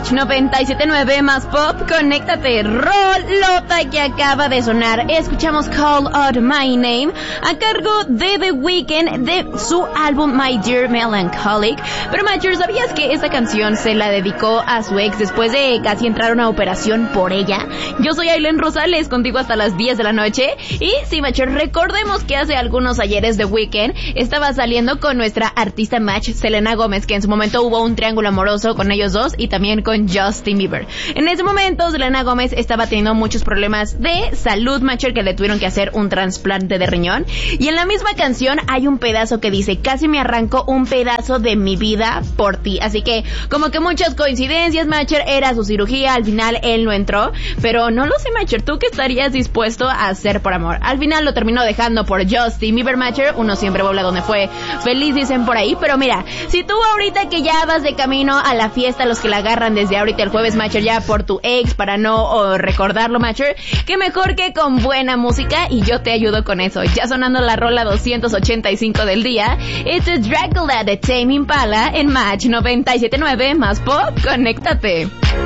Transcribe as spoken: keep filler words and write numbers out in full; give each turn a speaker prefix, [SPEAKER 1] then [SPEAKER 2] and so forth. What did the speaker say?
[SPEAKER 1] Match noventa y siete punto nueve más pop, conéctate. Rolota que acaba de sonar. Escuchamos Call Out My Name a cargo de The Weeknd de su álbum My Dear Melancholic. Pero Matcher, ¿sabías que esta canción se la dedicó a su ex después de casi entrar a una operación por ella? Yo soy Aileen Rosales, contigo hasta las diez de la noche. Y sí, Matcher, recordemos que hace algunos ayeres The Weeknd estaba saliendo con nuestra artista Match, Selena Gómez, que en su momento hubo un triángulo amoroso con ellos dos y también con Justin Bieber. En ese momento Selena Gómez estaba teniendo muchos problemas de salud, Matcher, que le tuvieron que hacer un trasplante de riñón. Y en la misma canción hay un pedazo que dice: casi me arranco un pedazo de mi vida por ti. Así que como que muchas coincidencias, Matcher, era su cirugía, al final él no entró, pero no lo sé, Matcher, ¿tú qué estarías dispuesto a hacer por amor? Al final lo terminó dejando por Justin Bieber, Matcher. Uno siempre vuelve a donde fue feliz, dicen por ahí. Pero mira, si tú ahorita que ya vas de camino a la fiesta, los que la agarran desde ahorita el jueves, Matcher, ya por tu ex, para no oh, recordarlo, Matcher, qué mejor que con buena música, y yo te ayudo con eso. Ya sonando la rola doscientos ochenta y cinco del día, este es Dracula de Tame Impala en Match noventa y siete punto nueve más pop, conéctate.